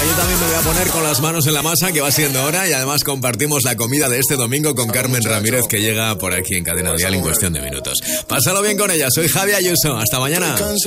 yo también me voy a poner con las manos en la masa, que va siendo hora, y además compartimos la comida de este domingo con Carmen Ramírez, que llega por aquí en Cadena Dial en cuestión de minutos. Pásalo bien con ella, soy Javi Ayuso, hasta mañana.